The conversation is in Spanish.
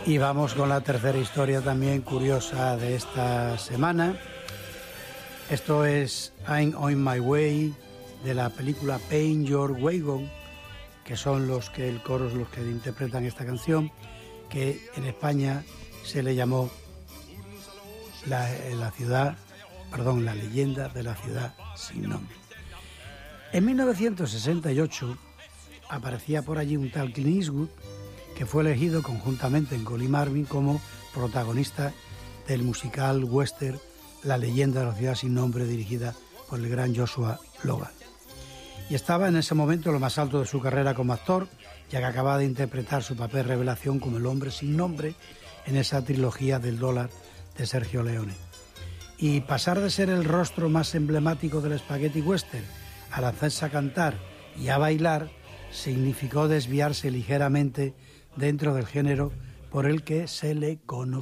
Y vamos con la tercera historia también curiosa de esta semana. Esto es I'm on my way, de la película Paint Your Wagon, que son los que interpretan esta canción, que en España se le llamó la leyenda de la ciudad sin nombre. En 1968 aparecía por allí un tal Clint Eastwood, que fue elegido conjuntamente con Lee Marvin como protagonista del musical western La leyenda de la ciudad sin nombre, dirigida por el gran Joshua Logan. Y estaba en ese momento en lo más alto de su carrera como actor, ya que acababa de interpretar su papel revelación como el hombre sin nombre en esa trilogía del dólar de Sergio Leone. Y pasar de ser el rostro más emblemático del spaghetti western a lanzarse a cantar y a bailar significó desviarse ligeramente dentro del género por el que se le conoció.